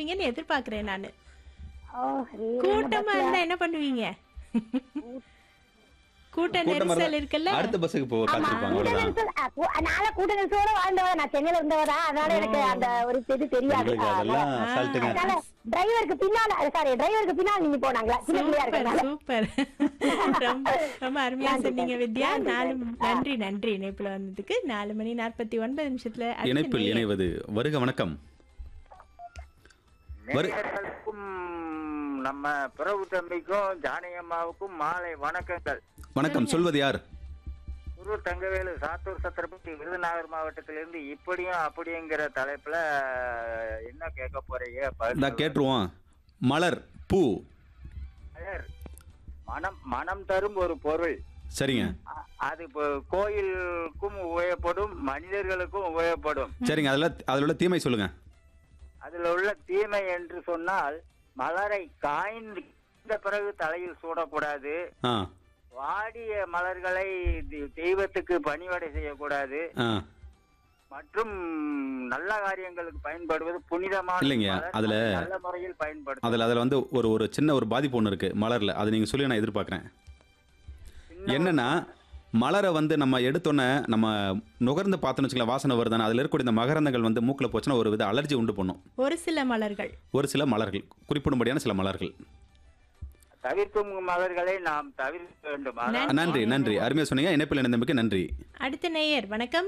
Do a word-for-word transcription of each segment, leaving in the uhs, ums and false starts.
சொல்லுவீங்கன்னு எதிர்பார்க்கிறேன் நானு. ஓ, வேற என்ன கூட்டமா பஸ்ல? இருந்தா என்ன பண்ணுவீங்க? கூட்ட கூட்டமா நெரிசல் இருந்தா இருக்குல்ல? அடுத்த பஸ்ஸுக்கு போ ஆமா, காத்திருப்பாங்க கூட்ட அவ்வளவுதான். நெரிசல். அ, கூ- நான்ல கூட்ட நெரிசலோட வாழ்ந்தவ, நான் சென்னையில இருந்தவதா, அதனால எனக்கு அந்த ஒரு இது தெரியாது. எங்களுக்கு அதெல்லாம் ஆ. அசால்ட்டுங்க. அதனால டிரைவருக்கு பின்னால, சாரி, டிரைவருக்கு பின்னால நீங்க போனாங்களா, சின்ன பிள்ளையா சூப்பர் இருக்கனால. சூப்பர். ரொம்ப ரொம்ப அருமையா நன்றி, சொன்னீங்க நன்றி, வித்யா. நன்றி, நாலு நன்றி. நன்றி நன்றி இணைப்புல வந்ததுக்கு. நாலு மணி நாற்பத்தி ஒன்பது நிமிஷத்துல அடுத்த இணைப்பில் நேயர். இணைவது வருக வணக்கம். வரு- நேயர்களுக்கும் நம்ம பிரபு தம்பிக்கும் ஜானகியம்மாவுக்கும் மாலை வணக்கங்கள். வணக்கம், சொல்வது யார்? குரு தங்கவேலு, சாத்தூர் சத்திரப்பட்டி, விருதுநகர் மாவட்டத்திலிருந்து இப்படியும் அப்படிங்கிற தலைப்புல என்ன கேட்க போறீங்க? பதில் இந்தா கேட்டுருவோம். மலர், பூ. மலர் மனம் மனம் தரும் ஒரு பொருள். சரிங்க அ- அது இப்போ கோயிலுக்கும் உபயோகப்படும், மனிதர்களுக்கும் உபயோகப்படும். சரிங்க அதுல அதுல உள்ள தீமை சொல்லுங்க. அதில் உள்ள தீமை என்று சொன்னால், மலரை காய்ந்த பிறகு தலையில் சூடக்கூடாது. ஆ வாடிய மலர்களை தி- தெய்வத்துக்கு பணிவடை செய்யக்கூடாது. ஆ மற்றும் நல்ல காரியங்களுக்கு பயன்படுவது புனிதமான இல்லைங்க, மலர். அதுல- அது நல்ல முறையில் பயன்படுத்தும். அதில் அதில் வந்து ஒரு ஒரு சின்ன ஒரு பாதிப்பு ஒன்று இருக்குது மலரில். அது நீங்கள் சொல்லி நான் எதிர்பார்க்குறேன். சின்ன என்னன்னா மலரை வந்து நம்ம எடுத்தோன்னே நம்ம நுகர்ந்து பார்த்தோன்னு வச்சுக்கலாம், வாசனை வருதானே, அதில் இருக்கக்கூடிய இந்த மகரந்தங்கள் வந்து மூக்கில் போச்சுன்னா ஒரு வித அலர்ஜி உண்டு பண்ணும். ஒரு சில மலர்கள். ஒரு சில மலர்கள், குறிப்பிடும்படியான சில மலர்கள். தவிர்க்கும் மலர்களை நாம் தவிர்க்க வேண்டும். அதாவது நன்றி நன்றி, அருமையாக சொன்னீங்க. இணைப்பில் இணைந்தமைக்கு நன்றி. அடுத்த நேயர் வணக்கம்.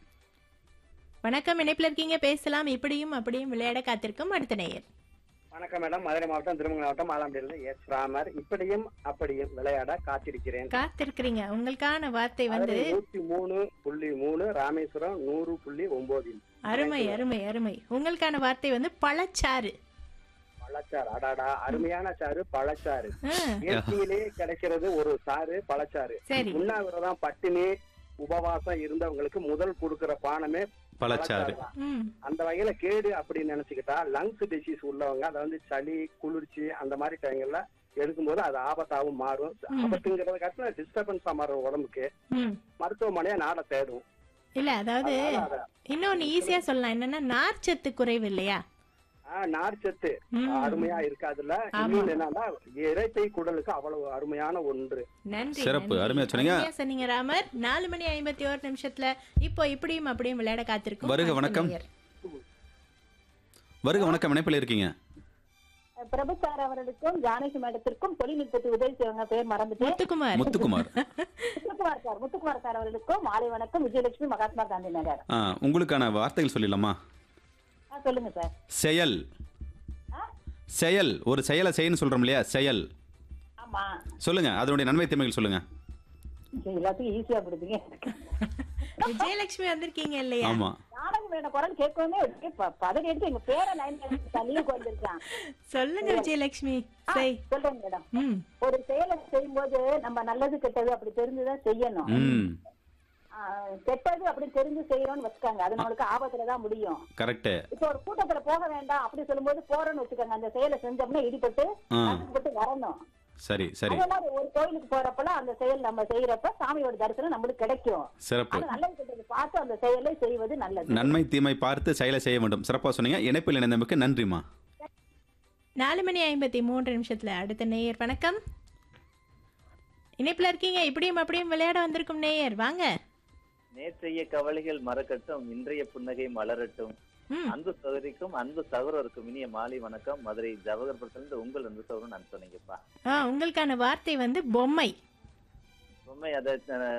வணக்கம், இணைப்புல இருக்கீங்க, பேசலாம். இப்படியும் அப்படியும் விளையாட காத்திருக்கும் அடுத்த நேயர். வணக்கம் மேடம். மதுரை மாவட்டம், திருமங்கலம் மாவட்டம், ஆலாம்பட்டியிலிருந்து எஸ் ராமர். இப்படியும் அப்படியும் விளையாட காத்திருக்கிறேன். காத்திருக்கிறீங்க. உங்களுக்கான வார்த்தை வந்து மதுரை நூத்தி மூணு புள்ளி மூணு, ராமேஸ்வரம் நூறு புள்ளி ஒன்பது. அருமை அருமை அருமை. உங்களுக்கான வார்த்தை வந்து பழச்சாறு. பழச்சாறு. அடாடா, அருமையான சாறு பழச்சாறு. ஆ, இயற்கையிலே கிடைக்கிறது ஒரு சாறு, பழச்சாறு. சரி. உண்ணாவிரதம், பட்டினி, உபவாசம் இருந்தவங்களுக்கு முதல் கொடுக்கிற பானமே பழச்சாறு. தான். ம், அந்த வகையில கேடு அப்படின்னு நினைச்சுக்கிட்டா, லங்ஸ் டிசீஸ் உள்ளவங்க, அதை வந்து சளி, குளிர்ச்சி அந்த மாதிரி டைங்கள்ல எடுக்கும்போது அது ஆபத்தாகவும் மாறும். ஆபத்துங்கிறது கஷ்டம், டிஸ்டர்பன்ஸா மாறும் உடம்புக்கு. ம். மருத்துவமனையை நாட தேடும். இல்ல, அதாவது அதனால அத- இன்னொன்னு ஈஸியா சொல்லலாம். என்னன்னா நார்ச்சத்து குறைவு இல்லையா? ஆஹ், நார்ச்சத்து ம். அருமையா இருக்கு அதுல. ஆமா. இன்னொன்னு என்னன்னா, இறைப்பை குடலுக்கு அவ்வளவு அருமையான ஒன்று. நன்றி சிறப்பு, நன்றி. அருமையா சொன்னீங்க. அருமையா சொன்னீங்க ராமர். நாலு மணி ஐம்பத்தி ஒரு நிமிஷத்துல இப்போ இப்படியும் அப்படியும் விளையாட காத்திருக்கும் வருக, அடுத்த வணக்கம். நேயர். வருக வணக்கம், இணைப்பில் இருக்கீங்க. பிரபு சார் அவர்களுக்கும் ஜானகி மேடத்திற்கும் தொழில்நுட்பத்தை உதவி செய்வங்க பேர் மறந்துட்டேன். முத்துக்குமார். முத்துக்குமார். முத்துக்குமார் சார், முத்துக்குமார் சார் அவர்களுக்கும் மாலை வணக்கம். விஜயலட்சுமி, மகாத்மா காந்தி நகர். ஆ உங்களுக்கான வார்த்தைகள் சொல்லிடலாமா? ஆ, சொல்லுங்க சார். செயல். ஆ, செயல், ஒரு செயலை செய்யன்னு சொல்றோம் இல்லையா, செயல். ஆமா. சொல்லுங்க, அதனுடைய நன்மை தீமைகள் சொல்லுங்க. சரி, எல்லாத்துக்கும் ஈஸியா கொடுத்தீங்க. விஜயலட்சுமி வந்திருக்கீங்க இல்லையா? ஆமா, ஜானகி மேடம் குரல் கேட்கவே பதவி எடுத்து எங்க பேரை லைன் லீவுக்கு வந்திருக்கான். சொல்லுங்க விஜயலட்சுமி. ஆ, செய். சொல்றேன் மேடம். ம், ஒரு செயலை செய்யும்போது நம்ம நல்லது கெட்டது அப்படி தெரிஞ்சுதான் செய்யணும். ம் ஆ, கெட்டது அப்படி தெரிஞ்சு செய்யறோம்னு வச்சுக்காங்க, அது நம்மளுக்கு ஆபத்துலதான் முடியும். கரெக்டு. இப்ப ஒரு கூட்டத்துல போக வேண்டாம் அப்படி சொல்லும்போது போறோம்னு வச்சுக்கோங்க, அந்த செயலை செஞ்சோம்னா இடிபட்டு ஆ. கஷ்டப்பட்டு வரணும். சரி சரி, அதெல்லாம் ஒரு கோயிலுக்கு போறப்பெல்லாம் அந்த செயல் நம்ம செய்யறப்ப சாமியோட தரிசனம் நம்மளுக்கு கிடைக்கும். சிறப்பு. ஆனா நல்லது கெட்டது பார்த்து அந்த செயலை செய்வது நல்லது. நன்மை தீமை பார்த்து செயலை செய்ய வேண்டும். சிறப்பாக சொன்னீங்க. இணைப்பில் இணைந்தமைக்கு நன்றிமா. நாலு மணி ஐம்பத்தி மூன்று நிமிஷத்துல அடுத்த நேயர் வணக்கம். இணைப்புல இருக்கீங்க. இப்படியும் அப்படியும் விளையாட வந்திருக்கும் நேயர் வாங்க. நேற்றைய கவலைகள் மறக்கட்டும், இன்றைய புன்னகை மலரட்டும். ம், அன்பு சகோதரிக்கும் அன்பு சகோதரருக்கும் இனிய மாலை வணக்கம். மதுரை ஜவஹர்புரத்திலிருந்து உங்கள் அன்பு சகோதரன் நான் சொன்னீங்கப்பா. ஆ, உங்களுக்கான வார்த்தை வந்து பொம்மை. உண்மை, அதை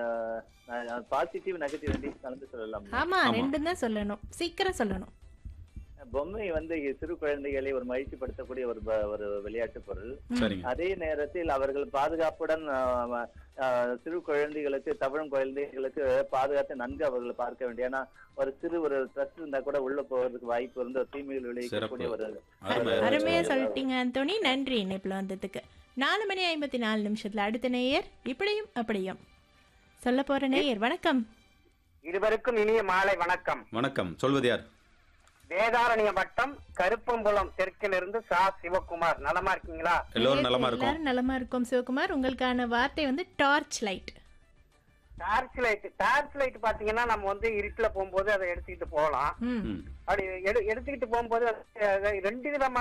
பாசிட்டிவ் நெகட்டிவ் ரெண்டையும் கலந்து சொல்லலாம். ஆமா, ஆமா. ரெண்டும் தான் சொல்லணும். சீக்கிரம் சொல்லணும். பொம்மை வந்து சிறு குழந்தைகளை ஒரு மகிழ்ச்சிப்படுத்தக்கூடிய ஒரு ப- ஒரு விளையாட்டு பொருள். சரிங்க. அதே நேரத்தில் அவர்கள் பாதுகாப்புடன் ஆஹ், ஆஹ், சிறு குழந்தைகளுக்கு, தவழும் குழந்தைகளுக்கு பாதுகாத்து நன்கு அவர்களை பார்க்க வேண்டிய. ஏன்னா ஒரு சிறு ஒரு ட்ரஸ்ட் இருந்தா கூட உள்ள போறதுக்கு வாய்ப்பு இருந்து ஒரு தீமைகள் விளைவிக்கக்கூடிய ஒரு அருமை, அருமையா சொல்லிட்டீங்க அந்தோனி. நன்றி இணைப்புல வந்ததுக்கு. நாலு மணி ஐம்பத்தி நாலு நிமிஷத்துல அடுத்த நேயர் இப்படியும் அப்படியும் சொல்ல போற நேயர் வணக்கம். இருவருக்கும் இனிய மாலை வணக்கம். வணக்கம், சொல்வது யார்? வேதாரண்ய வட்டம், கருப்பம்புலம் தெற்கிலிருந்து சா சிவகுமார். நலமா இருக்கீங்களா? எல்லோரும் நலமா இருக்கும். எல்லாரும் நலமா இருக்கும் சிவகுமார். உங்களுக்கான வார்த்தை வந்து torch light. Torch light. Torch light பாத்தீங்கன்னா நம்ம வந்து இருட்டுல போகும்போது அதை எடுத்துக்கிட்டு போகலாம். ம், ம் அப்படி எடு எடுத்துக்கிட்டு போகும்போது அது ரெண்டு விதமா